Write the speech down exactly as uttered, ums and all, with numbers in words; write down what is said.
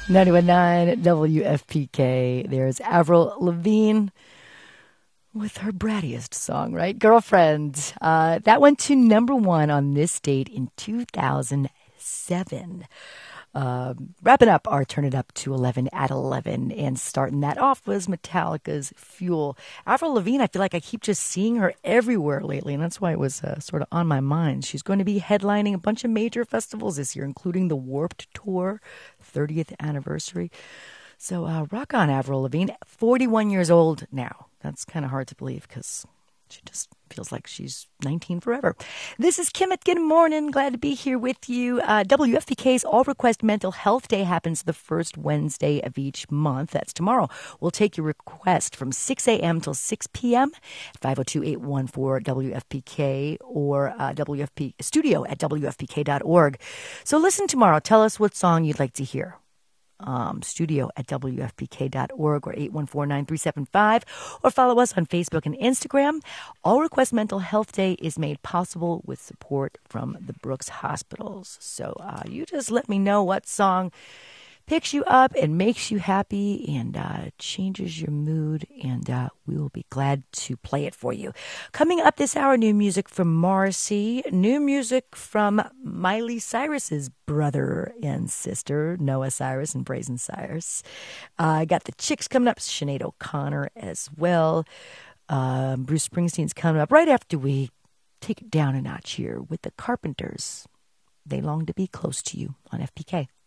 ninety-one point nine W F P K. There's Avril Lavigne with her brattiest song, right? Girlfriend. Uh, that went to number one on this date in two thousand seven. Uh, wrapping up our Turn It Up to eleven at eleven, and starting that off was Metallica's Fuel. Avril Lavigne, I feel like I keep just seeing her everywhere lately, and that's why it was uh, sort of on my mind. She's going to be headlining a bunch of major festivals this year, including the Warped Tour, thirtieth anniversary. So uh, rock on, Avril Lavigne. forty-one years old now. That's kind of hard to believe because she just feels like she's nineteen forever. This is Kim at Good Morning. Glad to be here with you. Uh, W F P K's All Request Mental Health Day happens the first Wednesday of each month. That's tomorrow. We'll take your request from six a.m. till six p.m. at five oh two, eight one four, W F P K or uh, W F P studio at W F P K dot org. So listen tomorrow. Tell us what song you'd like to hear. Um, studio at W F P K dot org or eight one four, nine three seven five, or follow us on Facebook and Instagram. All Request Mental Health Day is made possible with support from the Brooks Hospitals. So uh, you just let me know what song picks you up and makes you happy and uh, changes your mood, and uh, we will be glad to play it for you. Coming up this hour, new music from Morrissey, new music from Miley Cyrus's brother and sister, Noah Cyrus and Brazen Cyrus. I uh, got the Chicks coming up, Sinead O'Connor as well. Uh, Bruce Springsteen's coming up right after we take it down a notch here with the Carpenters. They long to be close to you on F P K.